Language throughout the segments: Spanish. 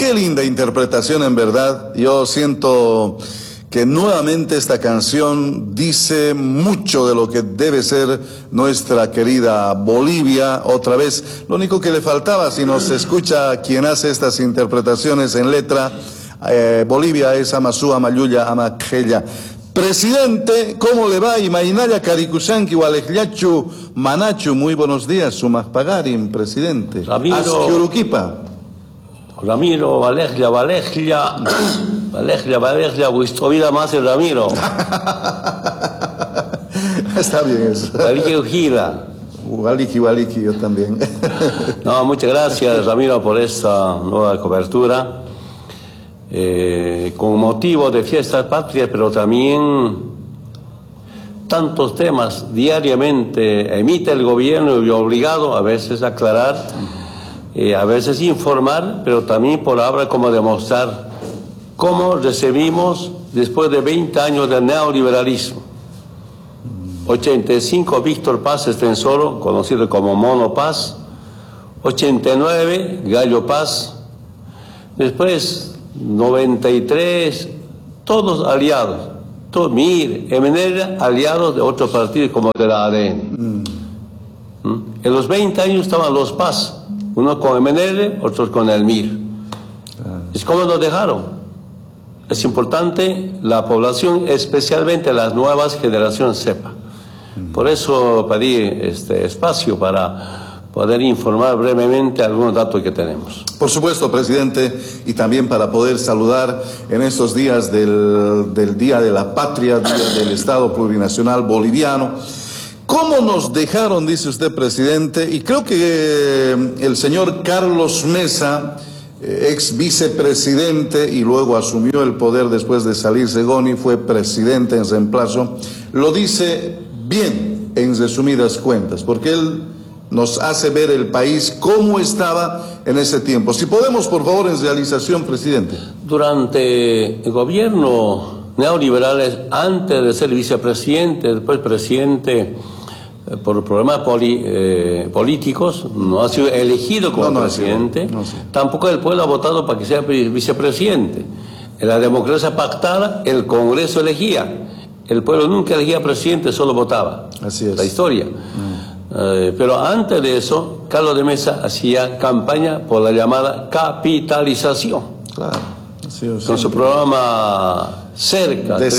Qué linda interpretación, en verdad. Yo siento que nuevamente esta canción dice mucho de lo que debe ser nuestra querida Bolivia. Otra vez, lo único que le faltaba, si nos escucha quien hace estas interpretaciones en letra, Bolivia es Amazú, Amayuya, Amaquella. Presidente, ¿cómo le va? Imaginaya Caricusanqui, Gualejliachu, Manachu, muy buenos días, Sumaspagarim, presidente. Ramiro, Valejlia, Huistovida más el Ramiro. Está bien eso. Waliki, yo también. No, muchas gracias, Ramiro, por esta nueva cobertura. Con motivo de fiestas patrias, pero también tantos temas diariamente emite el gobierno y obligado a veces a aclarar, a veces informar, pero también por ahora como demostrar cómo recibimos después de 20 años de neoliberalismo. 85 Víctor Paz Estenssoro, conocido como Mono Paz, 89 Gallo Paz, después 93, todos aliados, MIR, MNR, aliados de otros partidos como de la ADN. En los 20 años estaban los Paz, unos con MNR, otros con el MIR. Es como nos dejaron. Es importante la población, especialmente las nuevas generaciones sepa. Por eso pedí este espacio para poder informar brevemente algunos datos que tenemos. Por supuesto, presidente, y también para poder saludar en estos días del Día de la Patria, Día del Estado Plurinacional Boliviano. ¿Cómo nos dejaron, dice usted, presidente? Y creo que el señor Carlos Mesa, ex vicepresidente y luego asumió el poder después de salir Segoni, fue presidente en reemplazo, lo dice bien en resumidas cuentas, porque él nos hace ver el país cómo estaba en ese tiempo. Si podemos, por favor, en realización, presidente. Durante el gobierno neoliberal, antes de ser vicepresidente, después presidente, por problemas políticos, no ha sido elegido como presidente, tampoco el pueblo ha votado para que sea vicepresidente. En la democracia pactada, el Congreso elegía. El pueblo nunca elegía presidente, solo votaba. Así es. La historia. Pero antes de eso, Carlos de Mesa hacía campaña por la llamada capitalización. Claro. Sí, sí. Con su programa Cerca, de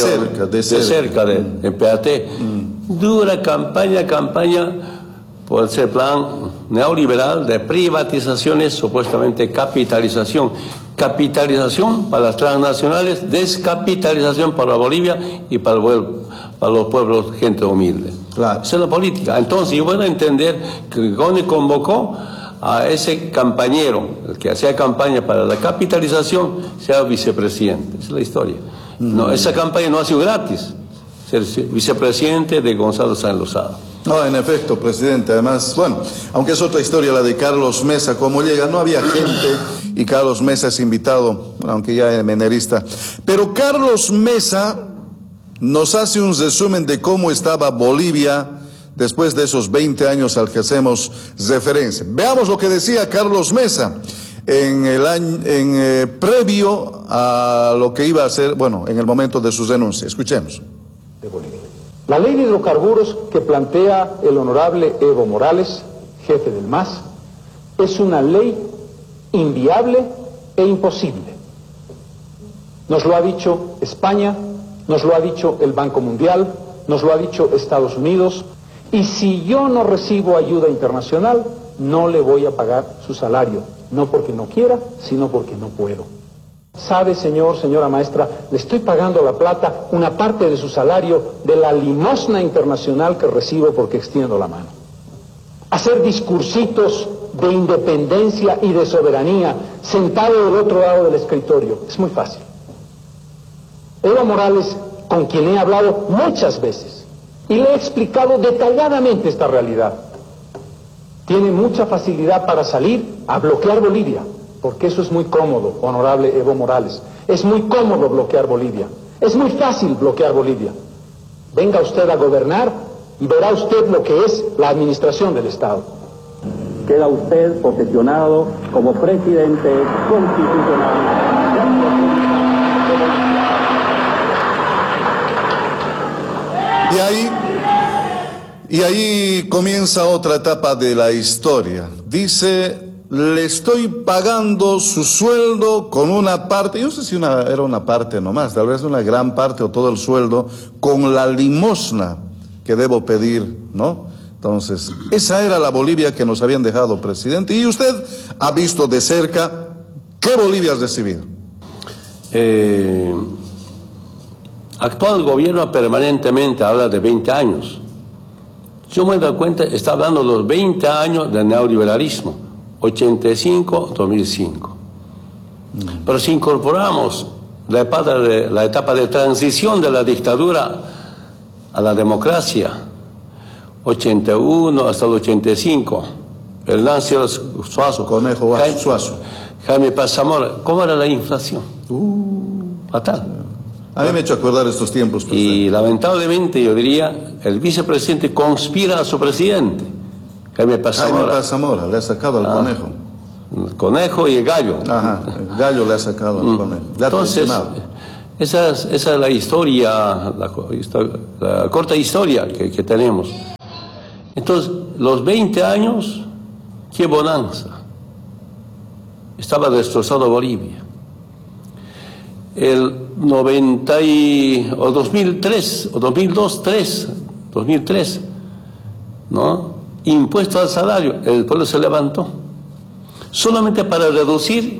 PAT. Dura campaña por ese plan neoliberal de privatizaciones, supuestamente capitalización. Capitalización para las transnacionales, descapitalización para Bolivia y para los pueblos, gente humilde. Claro. Esa es la política. Entonces yo voy a entender que Goni convocó a ese campañero, el que hacía campaña para la capitalización, sea vicepresidente. Esa es la historia. No, esa campaña no ha sido gratis. Ser vicepresidente de Gonzalo Sáenz Lozada. No, en efecto, presidente. Además, bueno, aunque es otra historia la de Carlos Mesa, cómo llega, no había gente y Carlos Mesa es invitado, aunque ya es menerista. Pero Carlos Mesa nos hace un resumen de cómo estaba Bolivia después de esos 20 años al que hacemos referencia. Veamos lo que decía Carlos Mesa en el año, previo a lo que iba a hacer, bueno, en el momento de su renuncia. Escuchemos. De Bolivia. La ley de hidrocarburos que plantea el honorable Evo Morales, jefe del MAS, es una ley inviable e imposible. Nos lo ha dicho España, nos lo ha dicho el Banco Mundial, nos lo ha dicho Estados Unidos, y si yo no recibo ayuda internacional, no le voy a pagar su salario, no porque no quiera, sino porque no puedo. Sabe, señora maestra, le estoy pagando a La Plata una parte de su salario de la limosna internacional que recibo porque extiendo la mano. Hacer discursitos de independencia y de soberanía sentado del otro lado del escritorio es muy fácil. Evo Morales, con quien he hablado muchas veces y le he explicado detalladamente esta realidad, tiene mucha facilidad para salir a bloquear Bolivia. Porque eso es muy cómodo, honorable Evo Morales. Es muy cómodo bloquear Bolivia. Es muy fácil bloquear Bolivia. Venga usted a gobernar y verá usted lo que es la administración del Estado. queda usted posesionado como presidente constitucional de la República de Bolivia. Y ahí comienza otra etapa de la historia. Dice, le estoy pagando su sueldo con una parte, yo no sé si era una parte nomás, tal vez una gran parte o todo el sueldo, con la limosna que debo pedir, ¿no? Entonces, esa era la Bolivia que nos habían dejado, presidente. Y usted ha visto de cerca, ¿qué Bolivia has recibido? Actual gobierno permanentemente habla de 20 años. Yo me he dado cuenta, está hablando de los 20 años del neoliberalismo, 85-2005. Pero si incorporamos la etapa de transición de la dictadura a la democracia, 81 hasta el 85, el Nancio Suazo, Conejo Suazo, Jaime Paz Zamora, ¿cómo era la inflación? Fatal. A mí me ha hecho acordar estos tiempos. Y lamentablemente yo diría, el vicepresidente conspira a su presidente, Jaime Paz Zamora. Jaime Paz Zamora, le ha sacado al conejo. El conejo y el gallo. Ajá, el gallo le ha sacado al conejo. Entonces, esa es la historia, la corta historia que tenemos. Entonces, los 20 años, qué bonanza. Estaba destrozado Bolivia. El 2003, o 2003, ¿no? Impuesto al salario, el pueblo se levantó. Solamente para reducir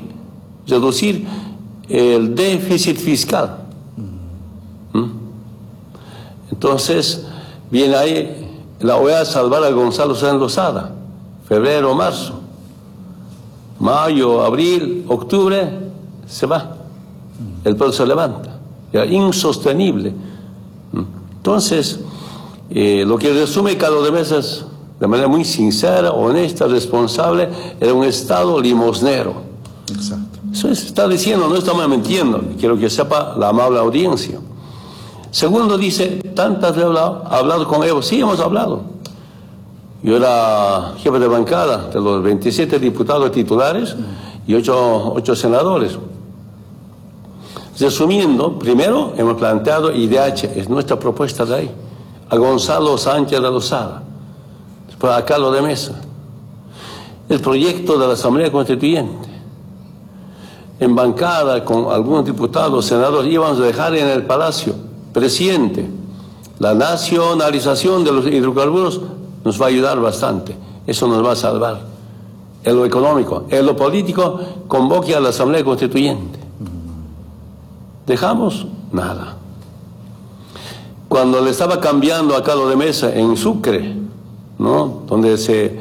el déficit fiscal. Entonces, viene ahí la OEA a salvar a Gonzalo Sáenz Lozada, febrero, marzo, mayo, abril, octubre, se va. El pueblo se levanta, ya insostenible. Entonces, lo que resume Carlos de Mesas de manera muy sincera, honesta, responsable, era un Estado limosnero. Exacto. Eso está diciendo, no estamos mintiendo, quiero que sepa la amable audiencia. Segundo, dice, tantas veces he hablado con Evo. Sí, hemos hablado. Yo era jefe de bancada de los 27 diputados titulares y 8 senadores. Resumiendo, primero hemos planteado IDH, es nuestra propuesta de ahí, a Gonzalo Sánchez de Lozada, después a Carlos de Mesa, el proyecto de la Asamblea Constituyente. En bancada con algunos diputados, senadores, íbamos a dejar en el Palacio, presidente, la nacionalización de los hidrocarburos nos va a ayudar bastante, eso nos va a salvar. En lo económico, en lo político, convoque a la Asamblea Constituyente. Dejamos nada. Cuando le estaba cambiando a Carlos de Mesa en Sucre, ¿no? Donde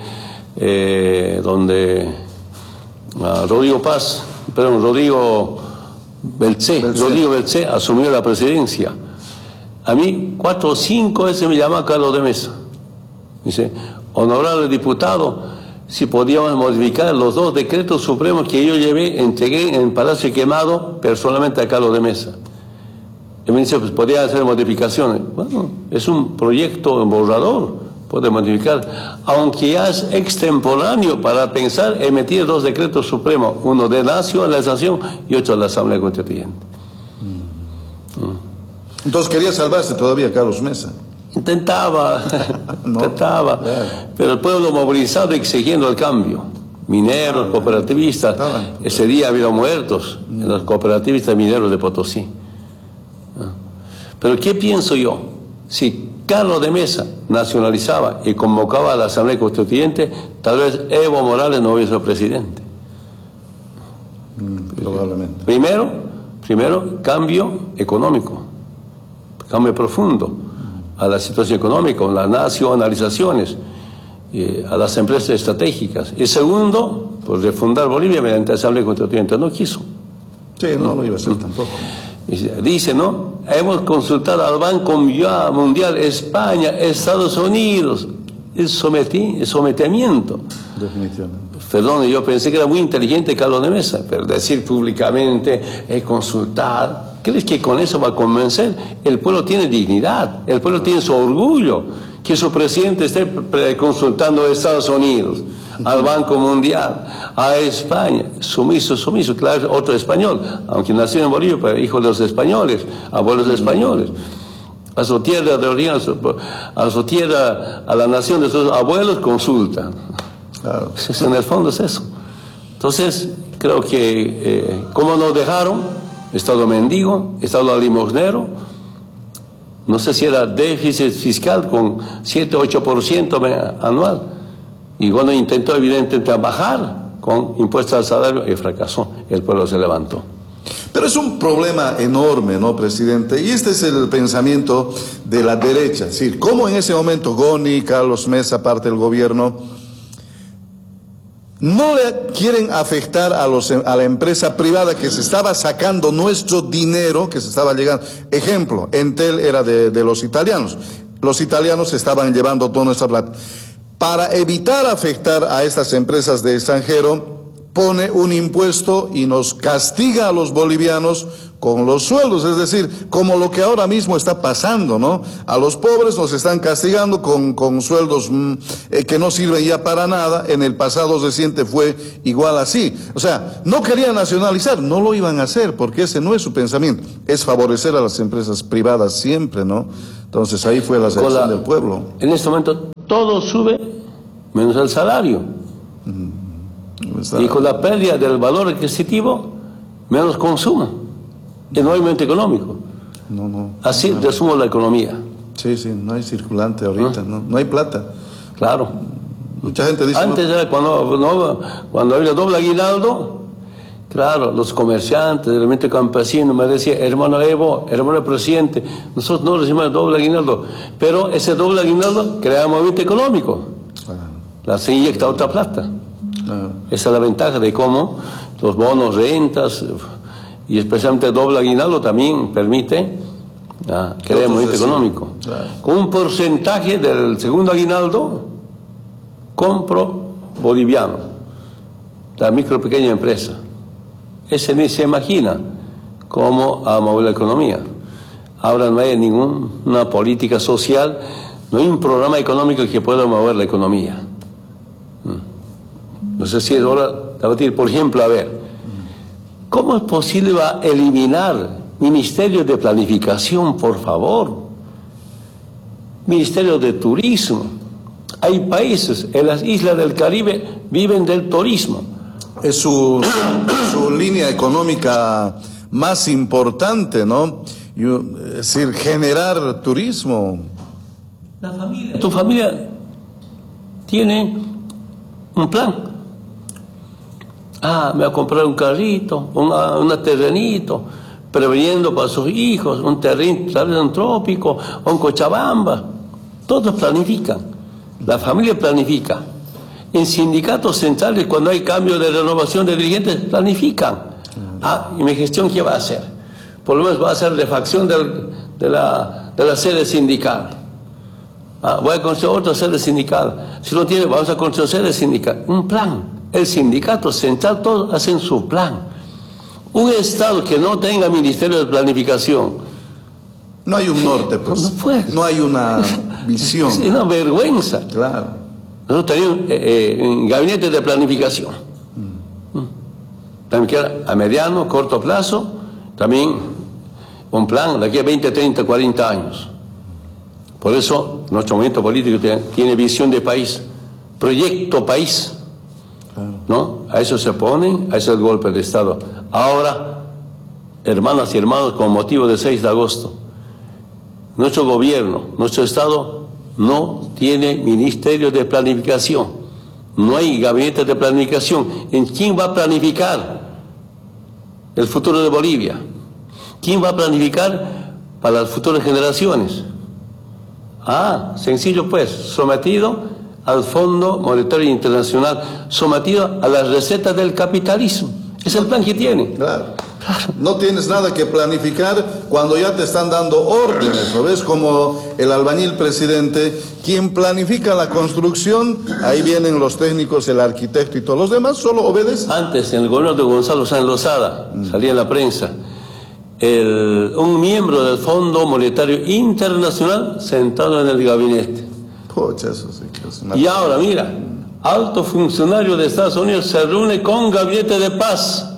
Rodrigo Belcé asumió la presidencia. A mí 4 o 5 veces me llamó Carlos de Mesa. Dice, honorable diputado, si podíamos modificar los 2 decretos supremos que yo entregué en el Palacio Quemado personalmente a Carlos de Mesa. Y me dice, pues podía hacer modificaciones. Bueno, es un proyecto borrador, puede modificar, aunque ya es extemporáneo para pensar en emitir 2 decretos supremos, uno de nacionalización y otro de la Asamblea Constituyente. Entonces quería salvarse todavía Carlos Mesa. Intentaba, No, claro. Pero el pueblo movilizado exigiendo el cambio. Mineros, cooperativistas, ese día había muertos en los cooperativistas mineros de Potosí. Pero ¿qué pienso yo? Si Carlos de Mesa nacionalizaba y convocaba a la Asamblea Constituyente, tal vez Evo Morales no hubiese sido presidente. Probablemente. Primero, cambio económico, cambio profundo a la situación económica, las nacionalizaciones, a las empresas estratégicas. Y segundo, pues refundar Bolivia mediante Asamblea Constituyente. No quiso. Sí, no lo iba a hacer tampoco. Dice, ¿no? Hemos consultado al Banco Mundial, España, Estados Unidos. Es sometimiento. Definitivamente. Perdón, yo pensé que era muy inteligente Carlos de Mesa, pero decir públicamente, consultar, ¿crees que con eso va a convencer? El pueblo tiene dignidad, el pueblo tiene su orgullo, que su presidente esté consultando a Estados Unidos, al Banco Mundial, a España, sumiso, claro, otro español, aunque nació en Bolivia, pero hijo de los españoles, abuelos españoles. A su tierra de origen, a su tierra, a la nación de sus abuelos, consulta. Claro. En el fondo es eso. Entonces, creo que, como nos dejaron, Estado mendigo, Estado limosnero, no sé si era déficit fiscal con 7-8% anual. Y cuando intentó evidentemente bajar con impuestos al salario, y fracasó, el pueblo se levantó. Pero es un problema enorme, ¿no, presidente? Y este es el pensamiento de la derecha. Es decir, cómo en ese momento Goni, Carlos Mesa, parte del gobierno, no le quieren afectar a la empresa privada que se estaba sacando nuestro dinero, que se estaba llegando. Ejemplo, Entel era de los italianos. Los italianos se estaban llevando toda nuestra plata. Para evitar afectar a estas empresas de extranjero, pone un impuesto y nos castiga a los bolivianos con los sueldos, es decir, como lo que ahora mismo está pasando, ¿no? A los pobres nos están castigando con sueldos que no sirven ya para nada. En el pasado reciente fue igual así. O sea, no querían nacionalizar, no lo iban a hacer, porque ese no es su pensamiento. Es favorecer a las empresas privadas siempre, ¿no? Entonces ahí fue la reacción del pueblo. En este momento todo sube, menos el salario. Y con la pérdida del valor adquisitivo, menos consumo, el movimiento económico. No. Así resumo la economía. Sí, no hay circulante ahorita, no hay plata. Claro. Mucha gente dice... Antes era cuando había doble aguinaldo, claro, los comerciantes, el movimiento campesino me decía, hermano Evo, hermano presidente, nosotros no recibimos doble aguinaldo, pero ese doble aguinaldo crea movimiento económico. Se inyecta otra plata. Esa es la ventaja de cómo los bonos, rentas y especialmente el doble aguinaldo también permite crear movimiento económico. Claro. Con un porcentaje del segundo aguinaldo compro boliviano, la micro pequeña empresa. Ese ni se imagina cómo ha movido la economía. Ahora no hay ninguna política social, no hay un programa económico que pueda mover la economía. No sé si es hora de debatir, por ejemplo, a ver, ¿cómo es posible eliminar Ministerio de Planificación, por favor? Ministerio de Turismo. Hay países en las islas del Caribe viven del turismo. Es su línea económica más importante, ¿no? Es decir, generar turismo. Tu familia tiene un plan. Me va a comprar un carrito, un terrenito, preveniendo para sus hijos, un terreno, tal vez un trópico, un Cochabamba. Todos planifican. La familia planifica. En sindicatos centrales, cuando hay cambio de renovación de dirigentes, planifican. ¿Y mi gestión qué va a hacer? Por lo menos va a hacer refacción de la sede sindical. Voy a construir otra sede sindical. Si no tiene, vamos a construir sede sindical. Un plan. El sindicato central, todos hacen su plan. Un Estado que no tenga ministerio de planificación. No hay un norte, pues. No hay una visión. Es una vergüenza. Claro. Nosotros tenemos un gabinete de planificación. También a mediano, corto plazo, también un plan de aquí a 20, 30, 40 años. Por eso nuestro movimiento político tiene visión de país, proyecto país. ¿No? A eso se oponen, a eso es el golpe de Estado. Ahora, hermanas y hermanos, con motivo del 6 de agosto, nuestro gobierno, nuestro Estado no tiene ministerio de planificación, no hay gabinete de planificación. ¿En quién va a planificar el futuro de Bolivia? ¿Quién va a planificar para las futuras generaciones? Sencillo pues, sometido al Fondo Monetario Internacional, sometido a las recetas del capitalismo. Es el plan que tiene. Claro. No tienes nada que planificar cuando ya te están dando órdenes, ¿no ves? Como el albañil presidente, quien planifica la construcción, ahí vienen los técnicos, el arquitecto y todos los demás, solo obedecen. Antes, en el gobierno de Gonzalo Sáenz Lozada, salía en la prensa, un miembro del Fondo Monetario Internacional sentado en el gabinete. Pocha, eso sí que es una... Y ahora, mira, alto funcionario de Estados Unidos se reúne con gabinete de paz.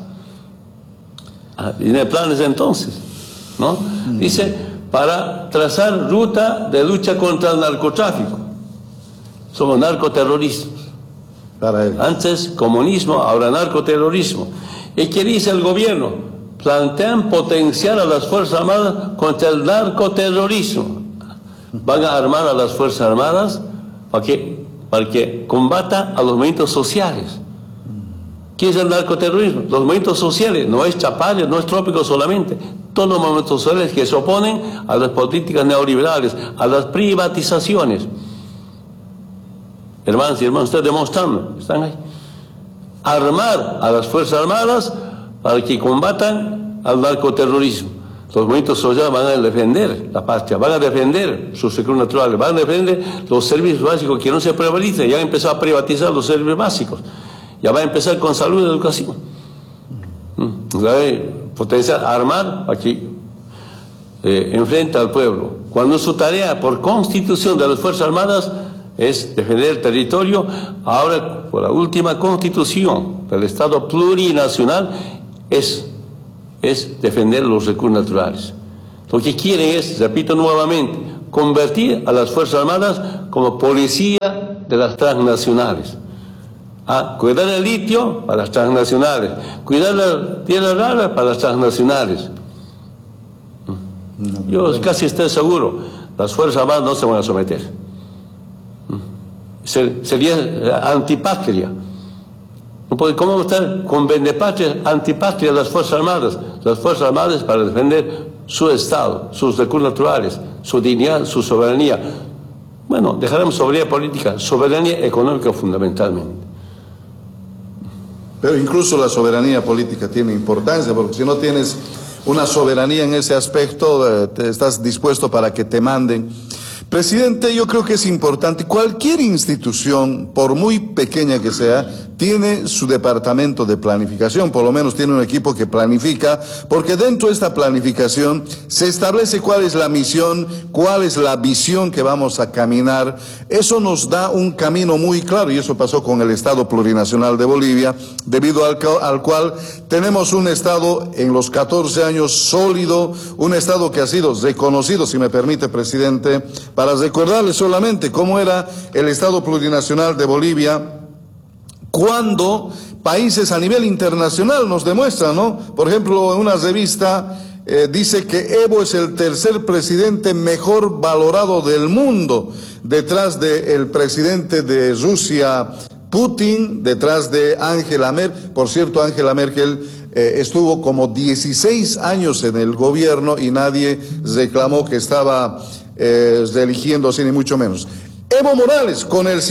Tiene planes entonces, ¿no? Dice, para trazar ruta de lucha contra el narcotráfico. Somos narcoterroristas. Antes comunismo, ahora narcoterrorismo. ¿Y qué dice el gobierno? Plantean potenciar a las Fuerzas Armadas contra el narcoterrorismo. Van a armar a las Fuerzas Armadas para que combata a los movimientos sociales. ¿Qué es el narcoterrorismo? Los movimientos sociales, no es Chapales, no es Trópico solamente. Todos los movimientos sociales que se oponen a las políticas neoliberales, a las privatizaciones. Hermanos y hermanos, ustedes demostrando, están ahí. Armar a las Fuerzas Armadas para que combatan al narcoterrorismo. Los movimientos sociales van a defender la patria, van a defender sus recursos naturales, van a defender los servicios básicos que no se privaticen. Ya han empezado a privatizar los servicios básicos. Ya va a empezar con salud y educación. Potenciar, armar para que enfrente al pueblo. Cuando su tarea por constitución de las Fuerzas Armadas es defender el territorio, ahora por la última constitución del Estado plurinacional es defender los recursos naturales. Lo que quieren es, repito nuevamente, convertir a las Fuerzas Armadas como policía de las transnacionales. Cuidar el litio para las transnacionales, cuidar la tierra rara para las transnacionales. Yo casi estoy seguro, las Fuerzas Armadas no se van a someter. Sería antipatria. ¿Cómo estar con vendepatria, antipatria de las Fuerzas Armadas? Las Fuerzas Armadas para defender su Estado, sus recursos naturales, su dignidad, su soberanía. Bueno, dejaremos soberanía política, soberanía económica fundamentalmente. Pero incluso la soberanía política tiene importancia, porque si no tienes una soberanía en ese aspecto, estás dispuesto para que te manden. Presidente, yo creo que es importante, cualquier institución, por muy pequeña que sea, tiene su departamento de planificación, por lo menos tiene un equipo que planifica, porque dentro de esta planificación se establece cuál es la misión, cuál es la visión que vamos a caminar. Eso nos da un camino muy claro, y eso pasó con el Estado Plurinacional de Bolivia, debido al cual tenemos un Estado en los 14 años sólido, un Estado que ha sido reconocido, si me permite, presidente, para recordarles solamente cómo era el Estado Plurinacional de Bolivia, cuando países a nivel internacional nos demuestran, ¿no? Por ejemplo, en una revista dice que Evo es el tercer presidente mejor valorado del mundo, detrás del presidente de Rusia, Putin, detrás de Angela Merkel. Por cierto, Angela Merkel estuvo como 16 años en el gobierno y nadie reclamó que estaba reeligiéndose, ni mucho menos. Evo Morales, con el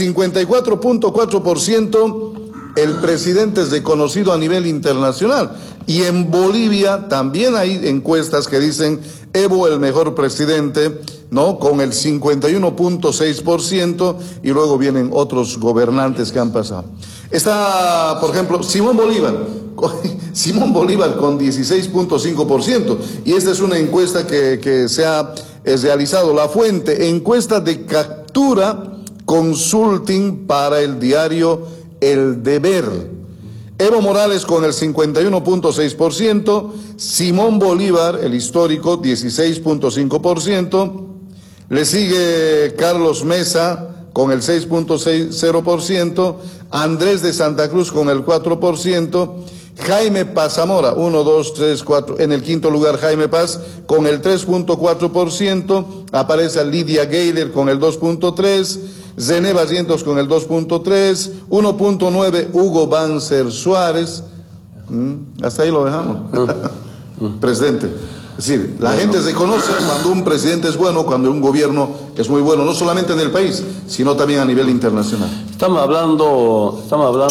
54.4%, el presidente es reconocido a nivel internacional. Y en Bolivia también hay encuestas que dicen Evo el mejor presidente, ¿no? Con el 51.6%, y luego vienen otros gobernantes que han pasado. Está, por ejemplo, Simón Bolívar con 16.5%, y esta es una encuesta que se ha realizado. La fuente, encuesta de Captura Consulting para el diario El Deber. Evo Morales con el 51.6%, Simón Bolívar, el histórico, 16.5%, le sigue Carlos Mesa con el 6.0%, Andrés de Santa Cruz con el 4%, Jaime Paz Zamora, 1, 2, 3, 4, en el quinto lugar Jaime Paz con el 3.4%, aparece Lidia Gayler con el 2.3%, Zené Barrientos con el 2.3%, 1.9% Hugo Banzer Suárez. Hasta ahí lo dejamos. Presidente. Es decir, la gente se conoce cuando un presidente es bueno, cuando un gobierno es muy bueno, no solamente en el país, sino también a nivel internacional. Estamos hablando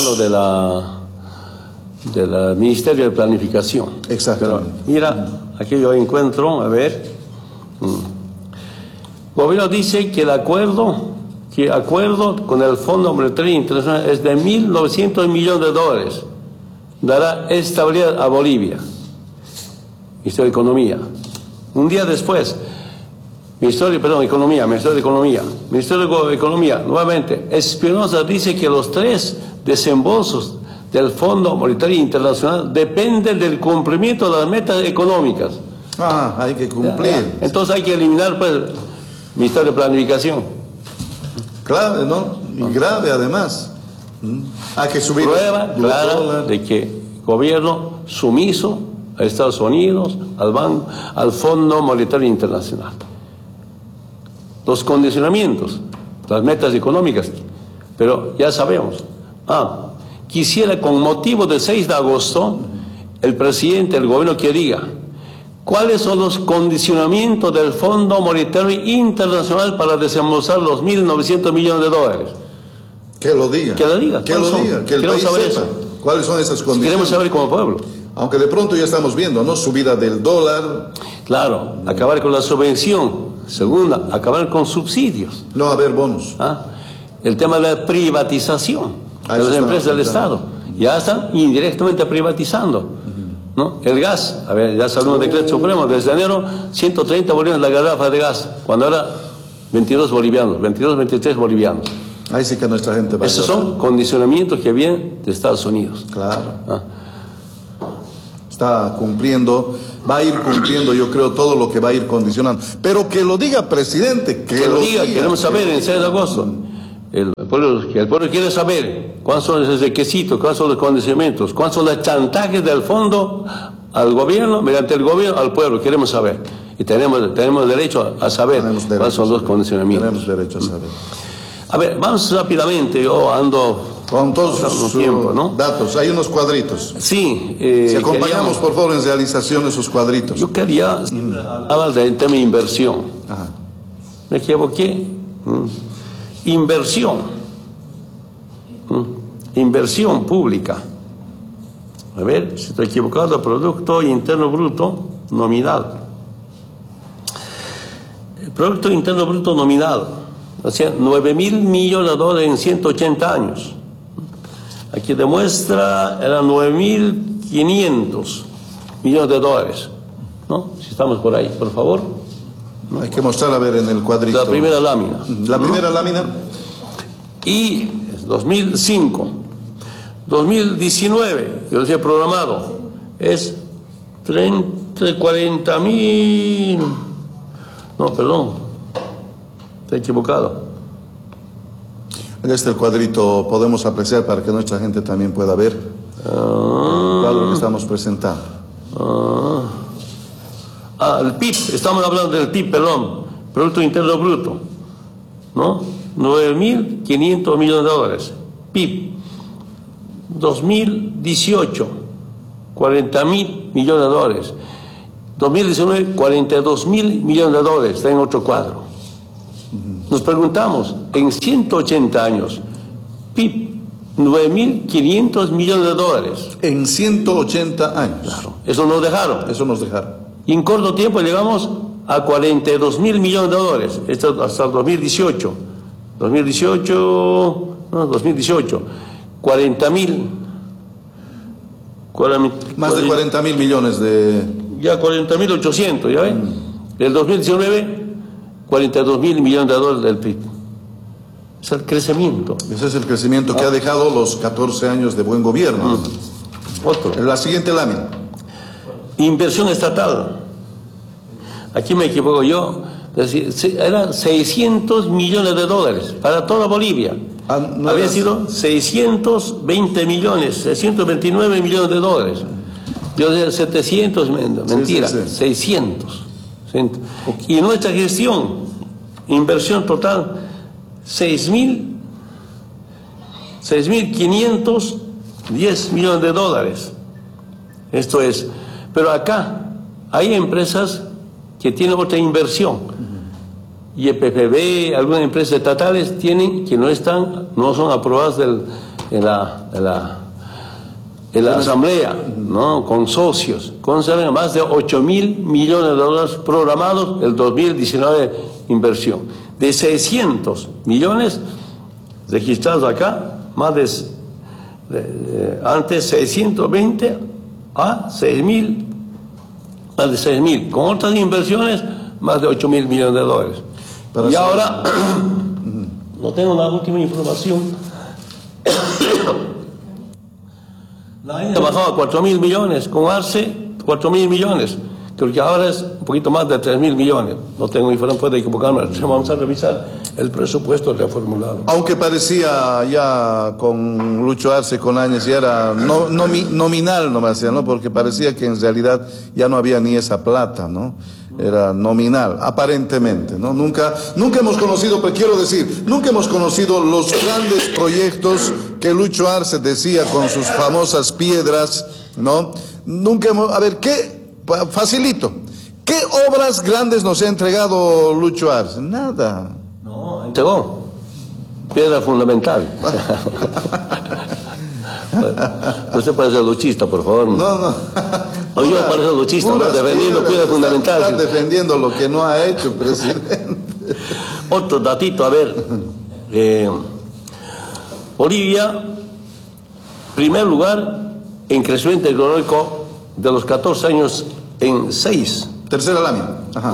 del Ministerio de Planificación. Exactamente. Pero mira, aquí yo encuentro, a ver, el gobierno dice que el acuerdo con el Fondo Monetario Internacional es de $1.900 millones. Dará estabilidad a Bolivia y su economía. Un día después, Ministerio de Economía, nuevamente, Espinosa dice que los 3 desembolsos del Fondo Monetario Internacional dependen del cumplimiento de las metas económicas. Hay que cumplir. Entonces hay que eliminar, pues, el Ministerio de Planificación. Clave, ¿no? Y grave además. Hay que subir. Prueba clara de que gobierno sumiso a Estados Unidos, al Fondo Monetario Internacional. Los condicionamientos, las metas económicas, pero ya sabemos. Quisiera, con motivo del 6 de agosto, el presidente del gobierno que diga cuáles son los condicionamientos del Fondo Monetario Internacional para desembolsar los 1.900 millones de dólares. Que lo diga. Que lo diga. Que lo diga. Que el país sepa cuáles son esas condiciones. Queremos saber como pueblo. Aunque de pronto ya estamos viendo, ¿no? Subida del dólar. Claro, acabar con la subvención. Segunda, acabar con subsidios. No haber bonos. El tema de la privatización de las empresas del Estado. Ya están indirectamente privatizando. ¿No? El gas, ya salió un decreto supremo, desde enero 130 bolivianos la garrafa de gas, cuando era 22 bolivianos, 22, 23 bolivianos. Ahí sí que nuestra gente va. Esos son condicionamientos que vienen de Estados Unidos. Claro. Está cumpliendo, va a ir cumpliendo, yo creo, todo lo que va a ir condicionando. Pero que lo diga, presidente, que lo diga. Queremos saber en 6 de agosto. El pueblo quiere saber cuáles son los requisitos, cuáles son los condicionamientos, cuáles son los chantajes del fondo al gobierno, mediante el gobierno al pueblo. Queremos saber. Y tenemos derecho a saber cuáles son los condicionamientos. Tenemos derecho a saber. A ver, vamos rápidamente, yo ando con todos los tiempo, ¿no? Datos, hay unos cuadritos. Sí. Si acompañamos, por favor, en realización esos cuadritos. Yo quería hablar del tema de inversión. Me equivoqué. Inversión pública. A ver si estoy equivocado. Producto Interno Bruto nominal. El Producto Interno Bruto nominal, o sea, 9.000 millones de dólares en 180 años. Aquí demuestra, eran 9.500 millones de dólares. ¿No? Si estamos por ahí, por favor. ¿No? Hay que mostrar, a ver, en el cuadrito. La primera lámina. La primera lámina. Y 2005, 2019, yo decía programado, es 40.000. No, perdón, estoy equivocado. En este cuadrito podemos apreciar para que nuestra gente también pueda ver el cuadro que estamos presentando. El PIB, estamos hablando del PIB, perdón, Producto Interno Bruto, ¿no? 9.500 millones de dólares. PIB, 2018, 40.000 millones de dólares. 2019, 42.000 millones de dólares. Está en otro cuadro. Nos preguntamos, en 180 años, PIB, 9.500 millones de dólares. En 180 años. Claro, eso nos dejaron. Eso nos dejaron. Y en corto tiempo llegamos a 42.000 millones de dólares. Esto hasta el 2018. 2018, 40.000. Más de 40.000 millones de... Ya 40.800, ¿ya ven? El 2019, 42.000 millones de dólares del PIB. Es el crecimiento. Ese es el crecimiento que ha dejado los 14 años de buen gobierno. Otro. En la siguiente lámina. Inversión estatal. Aquí me equivoco yo. Eran 600 millones de dólares para toda Bolivia. No había sido 620 millones, 629 millones de dólares. Yo decía 700, mentira, sí. 600. Y nuestra gestión, inversión total, 6.510 millones de dólares. Esto es, pero acá hay empresas que tienen otra inversión. Y YPFB, algunas empresas estatales tienen que no son aprobadas en la asamblea, ¿no? Con socios, con más de 8.000 millones de dólares programados el 2019 inversión. De 600 millones registrados acá, más de antes 620 a 6.000, más de 6.000. Con otras inversiones más de 8.000 millones de dólares. Y ahora, no tengo la última información, la India bajó a 4.000 millones, con Arce 4.000 millones, creo que ahora es un poquito más de 3.000 millones, no tengo información, puede equivocarme, vamos a revisar el presupuesto reformulado. Aunque parecía ya con Lucho Arce, con Áñez, ya era nominal nomás, ¿no? Porque parecía que en realidad ya no había ni esa plata, ¿no? Era nominal, aparentemente, ¿no? Nunca hemos conocido, pero quiero decir, nunca hemos conocido los grandes proyectos que Lucho Arce decía con sus famosas piedras, ¿no? Nunca hemos, a ver, facilito, ¿qué obras grandes nos ha entregado Lucho Arce? Nada. No, entregó piedra fundamental. Usted parece luchista, por favor. No. O yo parece luchista, ¿no? Defendiendo piedra fundamental. Está defendiendo lo que no ha hecho, presidente. Otro datito, a ver. Bolivia, primer lugar en crecimiento económico de los 14 años en 6. Tercera lámina. Ajá.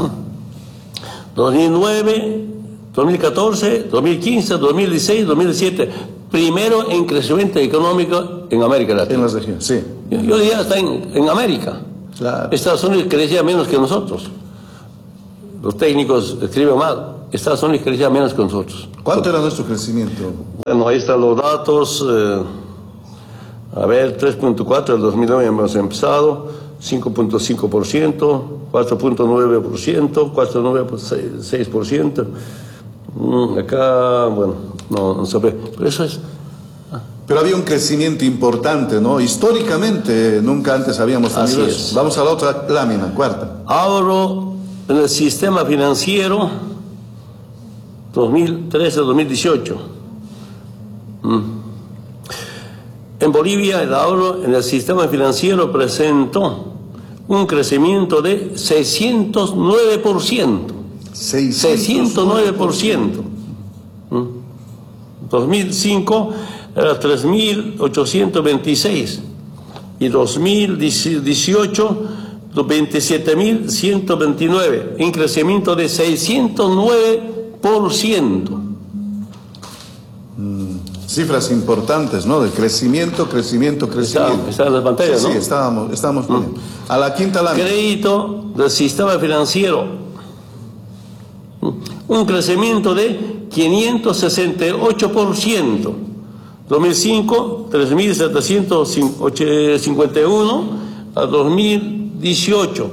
2009, 2014, 2015, 2016, 2017. Primero en crecimiento económico en América Latina. En las regiones, sí. Yo diría está en América. Claro. Estados Unidos crecía menos que nosotros. Los técnicos escriben mal. Estados Unidos crecía menos que nosotros. ¿Cuánto era nuestro crecimiento? Bueno, ahí están los datos. A ver, 3.4 del 2009 hemos empezado, 5.5%, 4.9%, 4.6%. Acá, bueno, no se ve, pero eso es. Pero había un crecimiento importante, ¿no? Históricamente nunca antes habíamos tenido eso. Es. Vamos a la otra lámina, cuarta. Ahorro en el sistema financiero 2013-2018. En Bolivia el ahorro en el sistema financiero presentó un crecimiento de 609%. 609%. 2005 era 3.826 y 2018 27.129, un crecimiento de 609%. Cifras importantes, ¿no? De crecimiento. Está en las pantallas, sí, ¿no? Sí, estábamos poniendo. A la quinta lámina. Crédito del sistema financiero. Un crecimiento de 568%. 2005, 3.751 a 2018,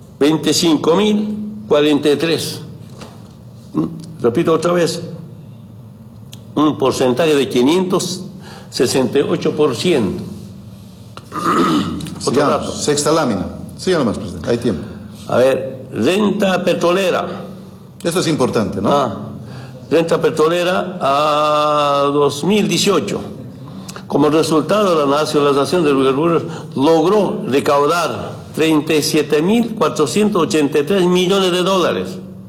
25.043. Repito otra vez, un porcentaje de 568%. Sigamos, sexta lámina. Siga nomás, presidente, hay tiempo. A ver, renta petrolera. Esto es importante, ¿no? Renta petrolera a 2018. Como resultado, la nacionalización de hidrocarburos logró recaudar 37.483 millones de dólares.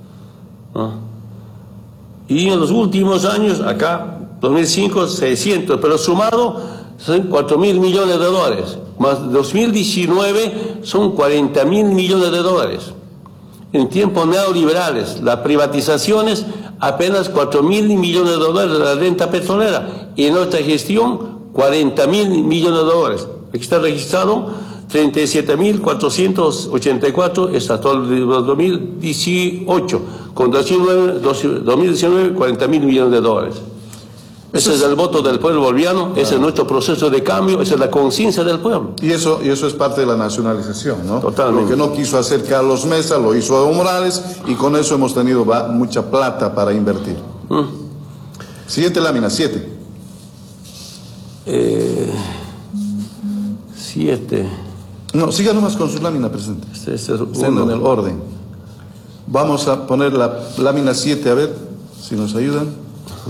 Y en los últimos años, acá, 2005, 600, pero sumado son 4.000 millones de dólares. Más 2019 son 40.000 millones de dólares. En tiempos neoliberales, las privatizaciones, apenas 4.000 millones de dólares de la renta petrolera. Y en nuestra gestión, 40.000 millones de dólares. Aquí está registrado 37.484, está todo el 2018. Con 2019, 40.000 millones de dólares. Ese es el voto del pueblo boliviano, ese es nuestro proceso de cambio, esa es la conciencia del pueblo. Y eso es parte de la nacionalización, ¿no? Totalmente. Lo que no quiso hacer Carlos Mesa, lo hizo Evo Morales, y con eso hemos tenido mucha plata para invertir. Siguiente lámina, 7. 7. No, siga nomás con su lámina, presidente. Este es uno. En el orden. Vamos a poner la lámina 7, a ver si nos ayudan.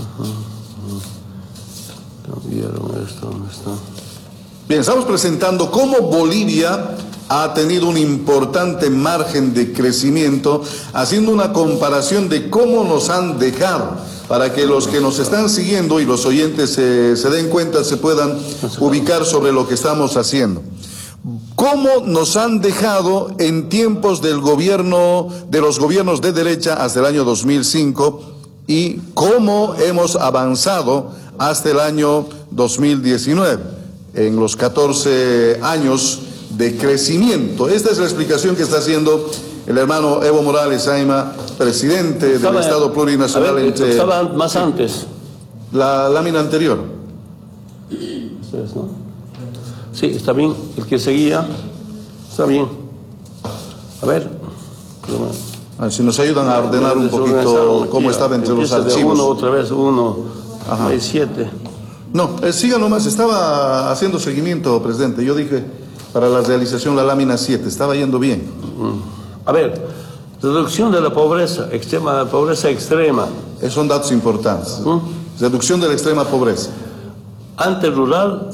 ¿Dónde está? Bien, estamos presentando cómo Bolivia ha tenido un importante margen de crecimiento, haciendo una comparación de cómo nos han dejado, para que los que nos están siguiendo y los oyentes se den cuenta, se puedan ubicar sobre lo que estamos haciendo. ¿Cómo nos han dejado en tiempos del gobierno, de los gobiernos de derecha hasta el año 2005 y cómo hemos avanzado hasta el año 2019 en los 14 años de crecimiento? Esta es la explicación que está haciendo el hermano Evo Morales Ayma, presidente del Estado Plurinacional. Estaba más antes. La lámina anterior. Ustedes, ¿no? Sí, está bien. El que seguía, está bien. A ver. Si nos ayudan a ordenar un poquito cómo estaba entre los archivos. Uno, otra vez, uno. Hay 7. No, siga nomás. Estaba haciendo seguimiento, presidente. Yo dije, para la realización la lámina 7. Estaba yendo bien. A ver, reducción de la pobreza extrema, pobreza extrema. Esos son datos importantes. Reducción de la extrema pobreza. Antes rural,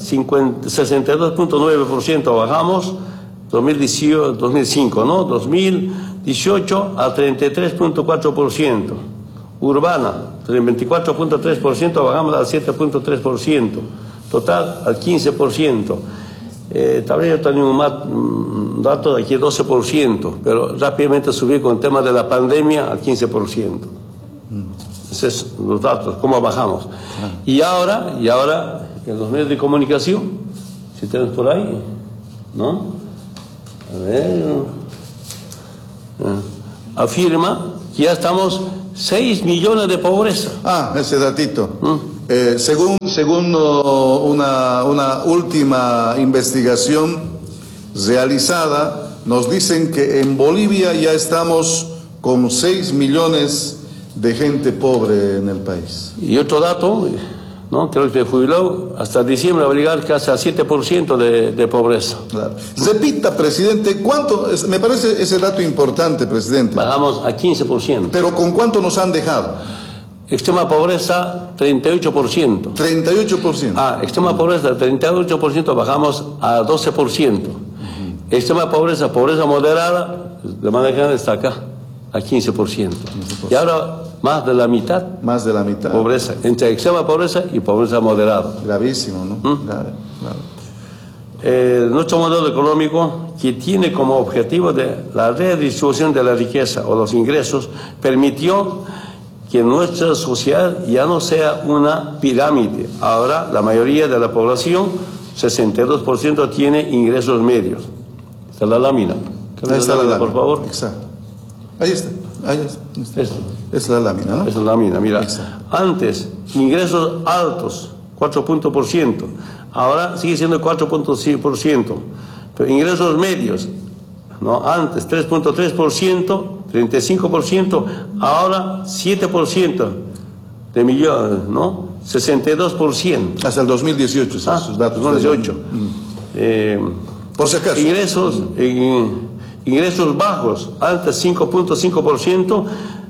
62.9% bajamos, 2005, ¿no? 2018 a 33.4%. Urbana, 24.3%, bajamos al 7.3%. Total, al 15%. También tenemos un dato de aquí, 12%, pero rápidamente subí con el tema de la pandemia al 15%. Esos son los datos, cómo bajamos. Y ahora, en los medios de comunicación, si tenemos por ahí, ¿no? A ver, afirma que ya estamos 6 millones de pobreza. Ese datito. Según una última investigación realizada, nos dicen que en Bolivia ya estamos con 6 millones de gente pobre en el país. Y otro dato, ¿no? Creo que jubiló hasta diciembre va a llegar casi a 7% de pobreza. Claro. Repita, presidente, ¿cuánto? Me parece ese dato importante, presidente. Bajamos a 15%. ¿Pero con cuánto nos han dejado? Extrema pobreza, 38%. 38%. Extrema pobreza, 38%, bajamos a 12%. Extrema pobreza, pobreza moderada, de manera general está acá, a 15%. Y ahora más de la mitad. Más de la mitad. Pobreza, entre extrema pobreza y pobreza moderada. Gravísimo, ¿no? Claro. Nuestro modelo económico, que tiene como objetivo de la redistribución de la riqueza o los ingresos, permitió que nuestra sociedad ya no sea una pirámide. Ahora la mayoría de la población, 62%, tiene ingresos medios. Esta es la lámina. Ahí está la lámina, por favor. Exacto. Ahí está. Es la lámina, ¿no? Es la lámina, mira. Exacto. Antes, ingresos altos, 4%. Ahora sigue siendo 4.6%. Pero ingresos medios, ¿no? Antes 3.3%, 35%, ahora 7% de millones, ¿no? 62%. Hasta el 2018, esos datos. 2018. Por si acaso. Ingresos bajos, antes 5.5%,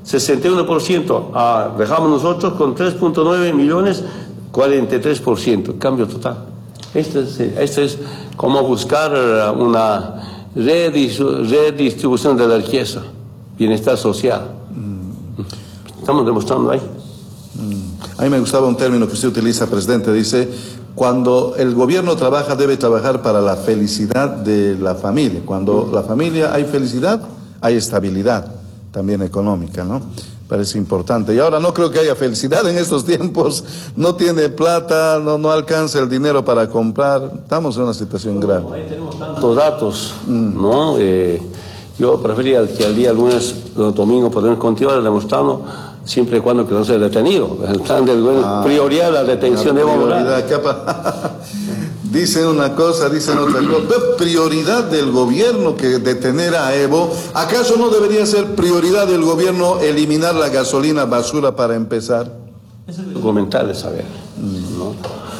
61%. Dejamos nosotros con 3.9 millones, 43%. Cambio total. Este es como buscar una redistribución de la riqueza, bienestar social. Estamos demostrando ahí. A mí me gustaba un término que usted utiliza, presidente. Dice, cuando el gobierno trabaja, debe trabajar para la felicidad de la familia. Cuando la familia hay felicidad, hay estabilidad también económica, ¿no? Parece importante. Y ahora no creo que haya felicidad en estos tiempos. No tiene plata, no alcanza el dinero para comprar. Estamos en una situación grave. Ahí tenemos tantos datos, ¿no? Yo preferiría que el día lunes o domingo podamos continuar demostrando, siempre y cuando que no sea detenido. El plan del gobierno, prioridad la detención de Evo Morales. Dicen una cosa, dicen otra cosa. Prioridad del gobierno que detener a Evo. ¿Acaso no debería ser prioridad del gobierno eliminar la gasolina basura para empezar? Es documental de saber, ¿no?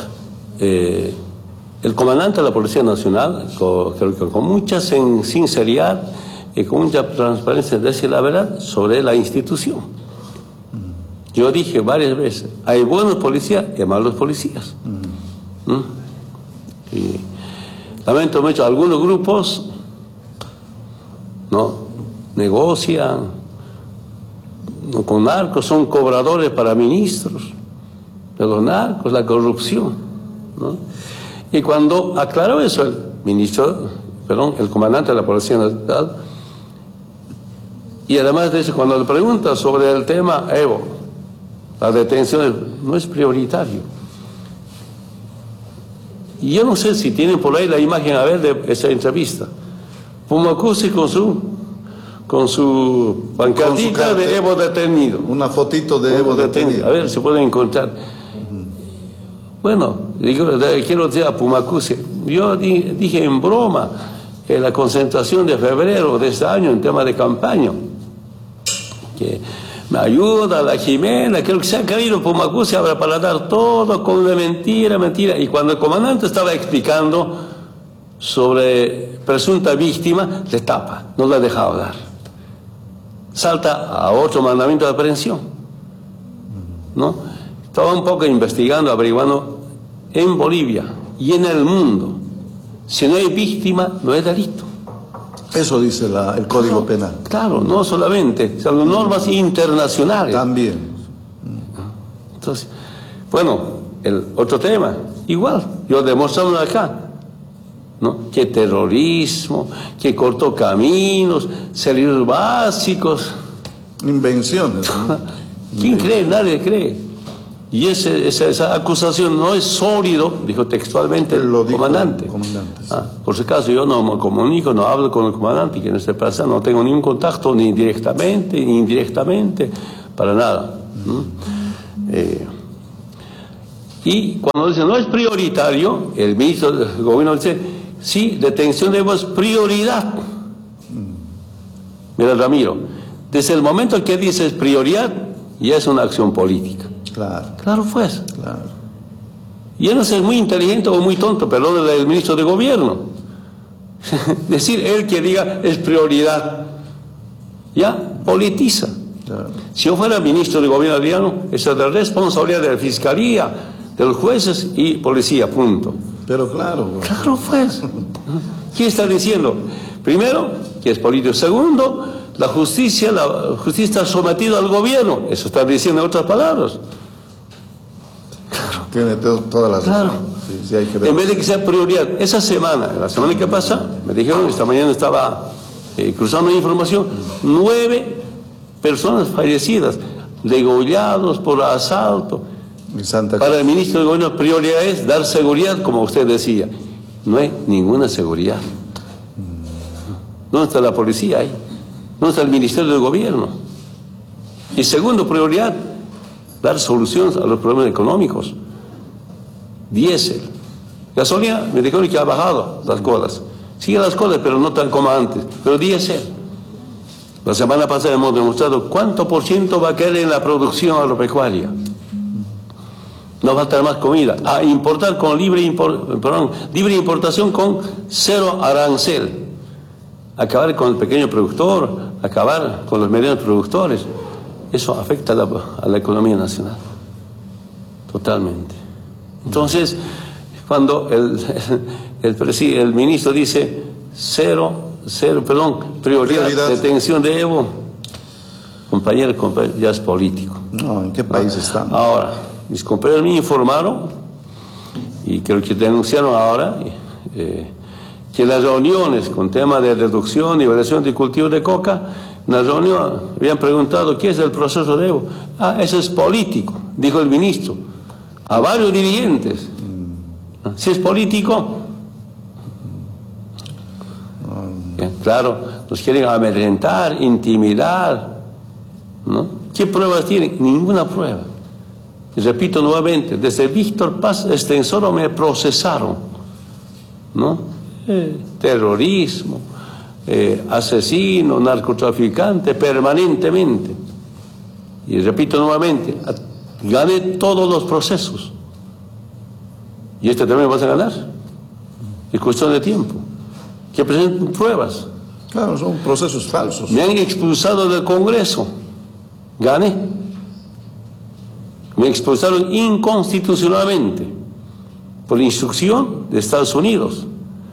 El comandante de la Policía Nacional, con mucha sinceridad y con mucha transparencia, decía la verdad sobre la institución. Yo dije varias veces, hay buenos policías y malos policías. Y lamento mucho, algunos grupos no negocian con narcos, son cobradores para ministros de los narcos, la corrupción, ¿no? Y cuando aclaró eso el ministro el comandante de la Policía Nacional. Y además de eso, cuando le pregunta sobre el tema Evo, la detención no es prioritario. Y yo no sé si tienen por ahí la imagen, a ver, de esa entrevista. Pumacusi con su pancartita de Evo detenido. Una fotito de Evo detenido. A ver, se puede encontrar. Bueno, quiero decir a Pumacusi, yo dije en broma que la concentración de febrero de este año en tema de campaña, que me ayuda la Jimena, creo que se ha caído Pumacusi ahora para dar todo con una mentira. Y cuando el comandante estaba explicando sobre presunta víctima, le tapa, no la ha dejado dar. Salta a otro mandamiento de aprehensión, ¿no? Estaba un poco investigando, averiguando en Bolivia y en el mundo. Si no hay víctima, no hay delito. Eso dice el Código Penal. Claro, no solamente, son las normas internacionales. También. Entonces, bueno, el otro tema, igual, yo demostramos acá, ¿no? Que terrorismo, que cortó caminos, servicios básicos. Invenciones, ¿no? ¿Quién cree? Nadie cree. Y esa acusación no es sólido, dijo textualmente el comandante. Sí. Por si acaso yo no me comunico, no hablo con el comandante, que no esté pasando, no tengo ningún contacto, ni directamente, ni indirectamente, para nada. Y cuando dice no es prioritario, el ministro del gobierno dice, sí, detención de Evo es prioridad. Mira, Ramiro, desde el momento en que dice es prioridad, ya es una acción política. Claro, pues. Claro. Y él no es muy inteligente o muy tonto, perdón, el ministro de gobierno. Decir él que diga es prioridad, ya politiza. Claro. Si yo fuera ministro de gobierno adriano, esa es la responsabilidad de la fiscalía, de los jueces y policía, punto. Pero claro. Claro, pues. ¿Qué está diciendo? Primero, que es político. Segundo, la justicia está sometida al gobierno. Eso está diciendo en otras palabras. Tiene todas las razones. Sí, hay que ver. En vez de que sea prioridad. La semana que pasa, me dijeron, esta mañana estaba cruzando información, 9 personas fallecidas, degollados por asalto. Para el ministro de gobierno, prioridad es dar seguridad, como usted decía. No hay ninguna seguridad. ¿Dónde está la policía ahí? ¿Dónde está el ministerio de gobierno? Y segundo, prioridad, dar soluciones a los problemas económicos. Diésel. Gasolina, me dijeron que ha bajado las colas. Sigue las colas, pero no tan como antes. Pero diésel. La semana pasada hemos demostrado cuánto por ciento va a caer en la producción agropecuaria. No va a estar más comida. A importar con libre importación con 0 arancel. Acabar con el pequeño productor, acabar con los medianos productores. Eso afecta a la economía nacional. Totalmente. Entonces, cuando el ministro dice prioridad, detención de Evo, compañero, ya es político. No, ¿en qué país estamos? Ahora, mis compañeros me informaron, y creo que denunciaron ahora, que las reuniones con tema de reducción y variación de cultivo de coca, en la reunión habían preguntado ¿qué es el proceso de Evo? Eso es político, dijo el ministro, a varios dirigentes. Si es político, claro, nos quieren amedrentar, intimidar, ¿no? ¿Qué pruebas tienen? Ninguna prueba. Y repito nuevamente, desde Víctor Paz Extensoro me procesaron, ¿no? Terrorismo, asesino, narcotraficante, permanentemente. Y repito nuevamente, gané todos los procesos. Y este también vas a ganar. Es cuestión de tiempo. Que presenten pruebas. Claro, son procesos falsos. Me han expulsado del Congreso. Gané. Me expulsaron inconstitucionalmente por instrucción de Estados Unidos.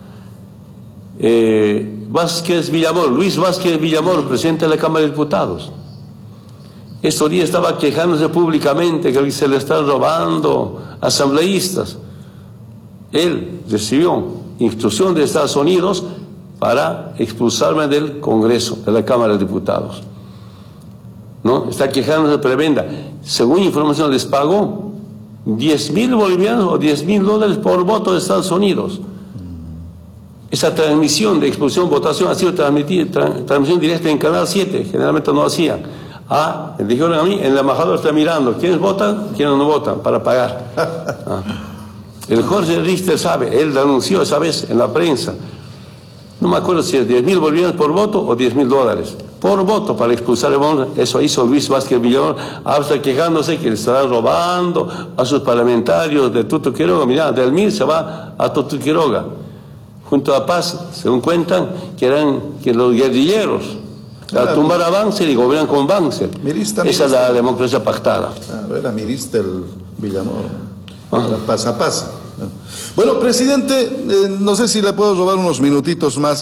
Luis Vázquez Villamor, presidente de la Cámara de Diputados. Estos días estaba quejándose públicamente que se le están robando asambleístas. Él recibió instrucción de Estados Unidos para expulsarme del Congreso, de la Cámara de Diputados. ¿No? Está quejándose de prebenda. Según información, les pagó 10.000 bolivianos o $10.000 por voto de Estados Unidos. Esa transmisión de expulsión, votación ha sido transmisión directa en Canal 7, generalmente no hacían. Dijeron a mí, el embajador está mirando, ¿quiénes votan? ¿Quiénes no votan? Para pagar. El Jorge Richter sabe, él denunció esa vez en la prensa. No me acuerdo si es 10.000 bolivianos por voto o $10.000 por voto para expulsar el voto. Eso hizo Luis Vázquez Villamor. Ahora está quejándose que le estarán robando a sus parlamentarios de Tuto Quiroga. Mirá, del MIR se va a Tuto Quiroga. Junto a Paz, según cuentan, que los guerrilleros a tumbar a Banzer y gobiernan con Banzer. Esa es la democracia pactada. Era Minister Villamor. Pasa. Bueno, presidente, no sé si le puedo robar unos minutitos más.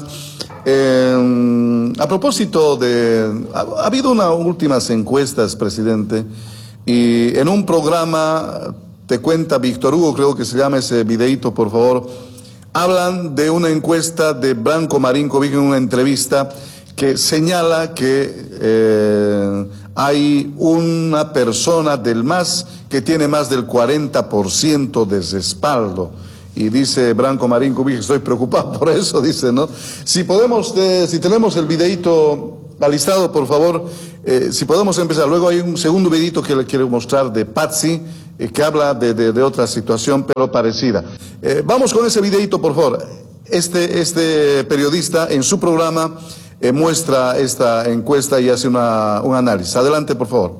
A propósito ha habido unas últimas encuestas, presidente, y en un programa, te cuenta Víctor Hugo, creo que se llama ese videíto, por favor, hablan de una encuesta de Branko Marinkovic en una entrevista que señala que hay una persona del MAS que tiene más del 40% de respaldo. Y dice Branko Marinkovic, estoy preocupado por eso, dice, ¿no? Si tenemos el videíto alistado, por favor, si podemos empezar. Luego hay un segundo videíto que le quiero mostrar de Patsy, que habla de otra situación, pero parecida. Vamos con ese videíto, por favor. Este periodista en su programa muestra esta encuesta y hace un análisis. Adelante, por favor.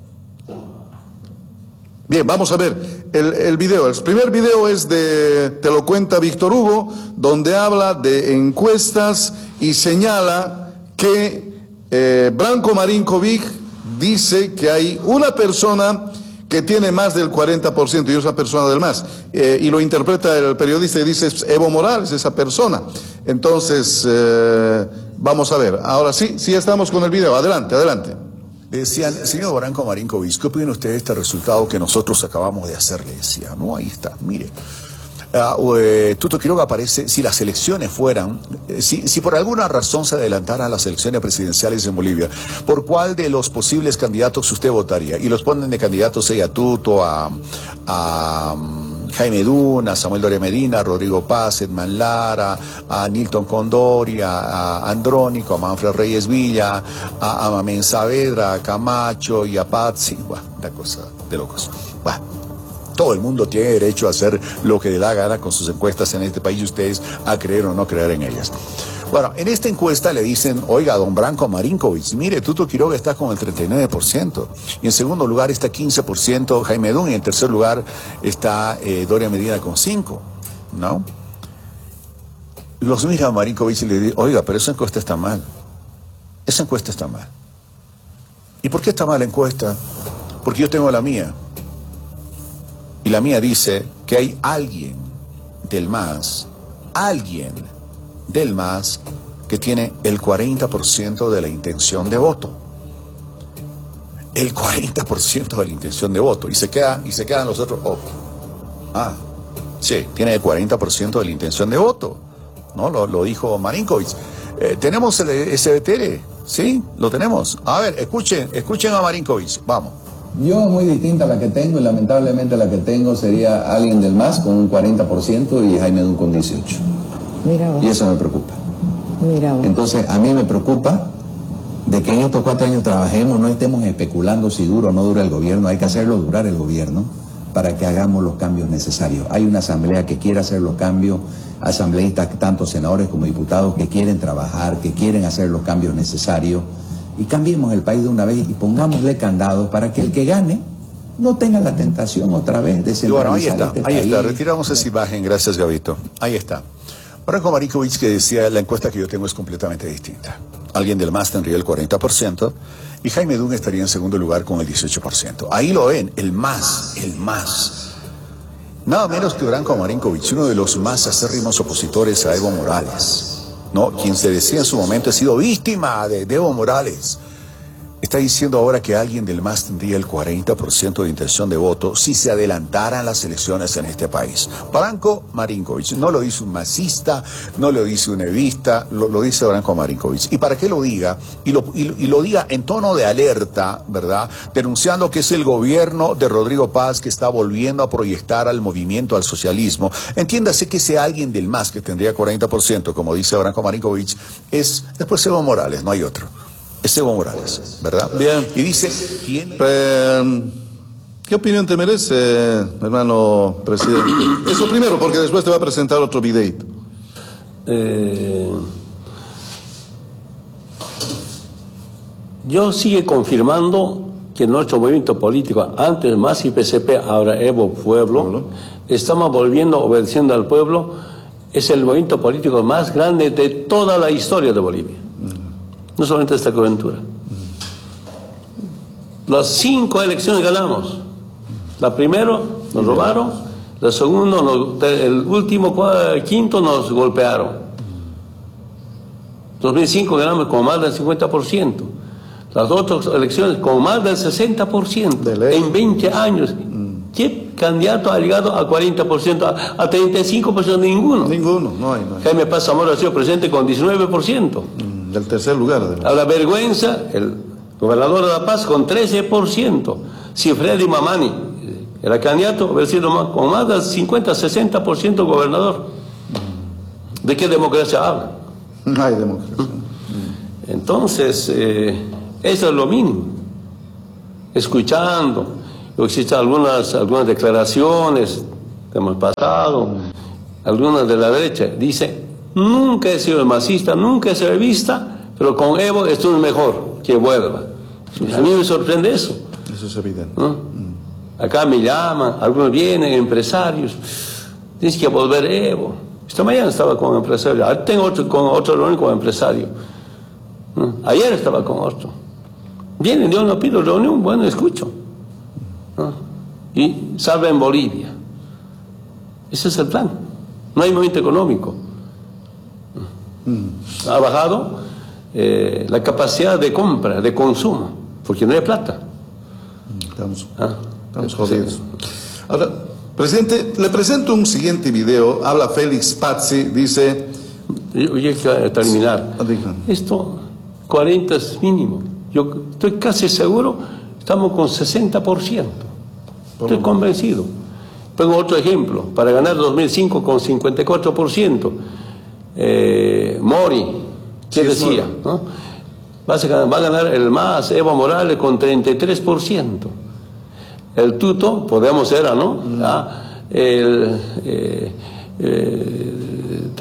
Bien, vamos a ver el video. El primer video es te lo cuenta Víctor Hugo, donde habla de encuestas y señala que Branko Marinkovic dice que hay una persona que tiene más del 40% y esa persona del MAS. Y lo interpreta el periodista y dice, Evo Morales, esa persona. Entonces, vamos a ver. Ahora sí estamos con el video. Adelante. Le decían, señor Branko Marinkovic, ¿qué opina usted de este resultado que nosotros acabamos de hacer? Le decía, no, ahí está, mire. Tuto Quiroga parece, si las elecciones fueran, si por alguna razón se adelantaran las elecciones presidenciales en Bolivia, ¿por cuál de los posibles candidatos usted votaría? Y los ponen de candidatos a Tuto, a Jaime Duna, a Samuel Doria Medina, a Rodrigo Paz, Edman Lara, a Nilton Condori, a Andrónico, a Manfred Reyes Villa, a Mamén Saavedra, a Camacho y a Patsy. Bueno, una cosa de locos. Bueno. Todo el mundo tiene derecho a hacer lo que le da gana con sus encuestas en este país, ustedes a creer o no creer en ellas. Bueno, en esta encuesta le dicen, oiga, don Branko Marinkovic, mire, Tuto Quiroga está con el 39%, y en segundo lugar está 15% Jaime Dún, y en tercer lugar está Doria Medina con 5%, ¿no? Los mira a Marinkovic y le dice, oiga, pero esa encuesta está mal. Esa encuesta está mal. ¿Y por qué está mal la encuesta? Porque yo tengo la mía. Y la mía dice que hay alguien del MAS que tiene el 40% de la intención de voto. El 40% de la intención de voto. Y se quedan los otros. Sí, tiene el 40% de la intención de voto. ¿No? Lo dijo Marinkovic. ¿Tenemos el SBTR? Sí, lo tenemos. A ver, escuchen a Marinkovic. Vamos. Yo muy distinta a la que tengo, y lamentablemente la que tengo sería alguien del MAS con un 40% y Jaime Dún con 18%. Mira vos. Y eso me preocupa. Mira vos. Entonces, a mí me preocupa de que en estos 4 años trabajemos, no estemos especulando si dura o no dura el gobierno. Hay que hacerlo durar el gobierno para que hagamos los cambios necesarios. Hay una asamblea que quiere hacer los cambios, asambleístas, tanto senadores como diputados, que quieren trabajar, que quieren hacer los cambios necesarios. Y cambiemos el país de una vez y pongámosle candados para que el que gane no tenga la tentación otra vez de centralizar. Bueno, ahí está, retiramos esa imagen, gracias Gabito. Ahí está. Branko Marinkovic, que decía, la encuesta que yo tengo es completamente distinta. Alguien del MAS tendría el 40% y Jaime Dún estaría en segundo lugar con el 18%. Ahí lo ven, el MAS. Nada menos que Branko Marinkovic, uno de los más acérrimos opositores a Evo Morales. ¿No? Quien se decía en su momento ha sido víctima de Evo Morales. está diciendo ahora que alguien del MAS tendría el 40% de intención de voto si se adelantaran las elecciones en este país. Branko Marinkovic, no lo dice un masista, no lo dice un evista, lo dice Branko Marinkovic. Y para que lo diga, y lo diga en tono de alerta, ¿verdad? Denunciando que es el gobierno de Rodrigo Paz que está volviendo a proyectar al movimiento, al socialismo. Entiéndase que ese alguien del MAS que tendría 40%, como dice Branko Marinkovic, es después Evo Morales, no hay otro. Es Evo Morales, ¿verdad? Bien. Y dice... ¿Qué opinión te merece, hermano presidente? Eso primero, porque después te va a presentar otro videito. Yo sigo confirmando que nuestro movimiento político, antes MAS y PCP, ahora Evo Pueblo, estamos volviendo, obedeciendo al pueblo, es el movimiento político más grande de toda la historia de Bolivia. No solamente esta coyuntura. Las 5 elecciones ganamos. La primera nos robaron, la segunda, el último quinto nos golpearon. 2005 ganamos con más del 50%. Las otras elecciones con más del 60% en 20 años. ¿Qué candidato ha llegado a 40%, a 35%? Ninguno. Ninguno, no hay. Jaime Paz Zamora ha sido presidente con 19%. Del tercer lugar. A la vergüenza, el gobernador de La Paz con 13%. Si Freddy Mamani era candidato, hubiera sido con más del 50-60% gobernador. ¿De qué democracia habla? No hay democracia. Entonces, eso es lo mínimo. Escuchando, existen algunas declaraciones que hemos pasado, algunas de la derecha, dice, nunca he sido masista, nunca he sido revista, pero con Evo esto es mejor, que vuelva. A mí me sorprende eso. Eso es evidente. ¿No? Acá me llaman, algunos vienen, empresarios, dicen que volver Evo. Esta mañana estaba con empresario, ahora tengo otro reunión con empresario. ¿No? Ayer estaba con otro. Vienen, yo no pido reunión, bueno, escucho. ¿No? Y salven Bolivia. Ese es el plan. No hay movimiento económico. Ha bajado la capacidad de compra, de consumo, porque no hay plata. Estamos jodidos. Ahora, presidente, le presento un siguiente video. Habla Félix Pazzi, dice... Yo quiero terminar. Esto, 40 es mínimo. Yo estoy casi seguro, estamos con 60%. Estoy convencido. Pongo otro ejemplo. Para ganar 2005 con 54%. Mori, ¿qué decía? ¿No? Va a ganar el MAS, Evo Morales, con 33%. El Tuto, podemos ser, ¿no? El 30%,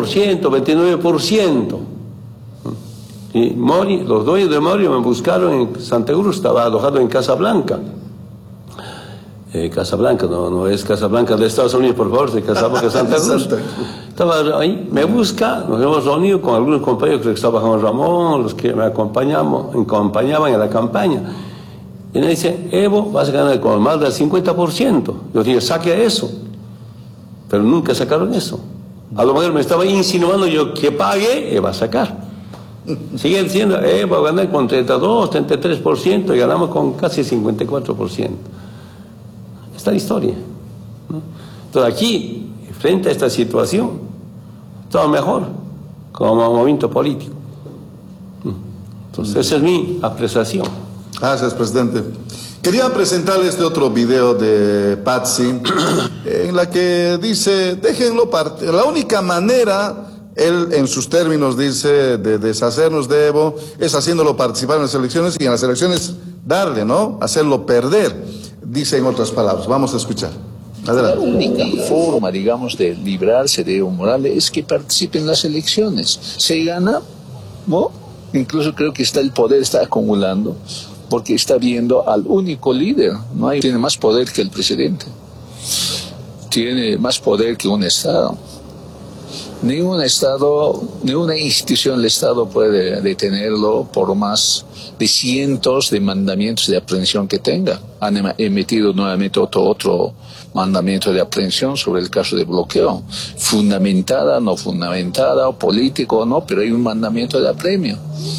29%. Y Mori, los dueños de Mori me buscaron en Santa Cruz, estaba alojado en Casablanca. Casablanca, no es Casablanca de Estados Unidos, por favor, de Casablanca, Santa Cruz. Estaba ahí, me busca, nos hemos reunido con algunos compañeros, creo que estaba Juan Ramón, los que me acompañaban en la campaña. Y me dice, Evo, vas a ganar con más del 50%. Yo dije, saque eso. Pero nunca sacaron eso. A lo mejor me estaba insinuando yo que pague y va a sacar. Siguen diciendo, Evo va a ganar con 32, 33% y ganamos con casi 54%. Esta es la historia. Entonces aquí, frente a esta situación, estamos mejor como movimiento político. Entonces esa es mi apreciación. Gracias, presidente. Quería presentarle este otro video de Pazzi, en la que dice, déjenlo partir. La única manera, él en sus términos dice, de deshacernos de Evo, es haciéndolo participar en las elecciones y en las elecciones darle, ¿no? Hacerlo perder, dice en otras palabras. Vamos a escuchar. Adelante. La única forma, digamos, de librarse de Evo Morales es que participe en las elecciones. Se gana, ¿no? Incluso creo que el poder está acumulando, porque está viendo al único líder. Tiene más poder que el presidente. Tiene más poder que un Estado. Ninguna institución del Estado puede detenerlo por más de cientos de mandamientos de aprehensión que tenga. Han emitido nuevamente otro mandamiento de aprehensión sobre el caso de bloqueo. Fundamentada, no fundamentada, o político o no, pero hay un mandamiento de apremio.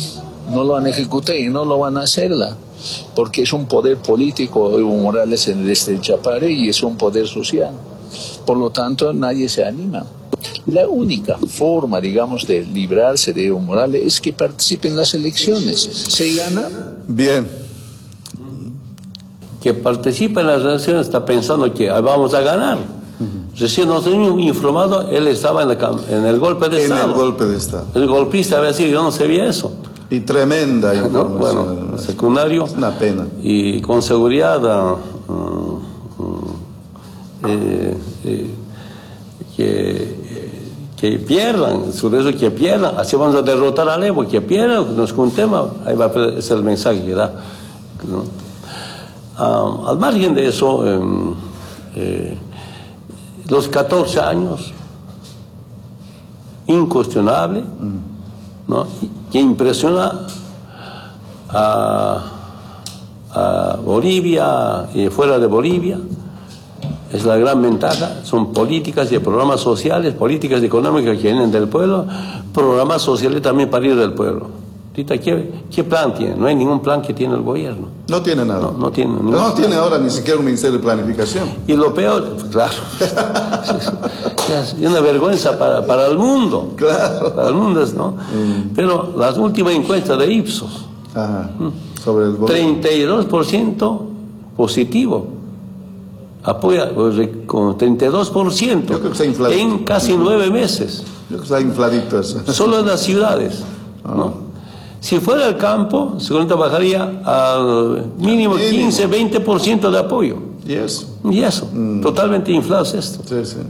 no lo han ejecutado y no lo van a hacerla, porque es un poder político, Evo Morales desde el Chapare, y es un poder social. Por lo tanto, nadie se anima. La única forma, digamos, de librarse de Evo Morales es que participe en las elecciones. Se gana. Bien. Que participe en las elecciones está pensando que vamos a ganar. Recién nos hemos informado, él estaba en el golpe de Estado. En el golpe de Estado. El golpista había sido, yo no sabía eso. Y tremenda información. Bueno, secundario. Es una pena. Y con seguridad que pierdan, sobre eso que pierdan, así vamos a derrotar a Evo, que pierdan, nos juntemos, ahí va a ser el mensaje que da, ¿no? Al margen de eso, los 14 años, incuestionable, ¿no? Que impresiona a Bolivia y fuera de Bolivia. Es la gran ventaja, son políticas y programas sociales, políticas económicas que vienen del pueblo, programas sociales también para ir del pueblo. Ahorita, ¿qué plan tiene? No hay ningún plan que tiene el gobierno. No tiene nada. No tiene ningún No plan. tiene ahora ni siquiera un ministerio de planificación. Y lo peor, claro, es una vergüenza para el mundo. Claro. Para el mundo, ¿no? Pero las últimas encuestas de Ipsos, Ajá. Sobre el gobierno. 32% positivo. Apoya con 32% Yo creo que está infladito. en casi 9 meses. Yo creo que está infladito eso. Solo en las ciudades, ¿no? Si fuera el campo, seguramente bajaría al mínimo 15-20% de apoyo. ¿Y eso? Y eso, totalmente inflado es esto. Sí, sí.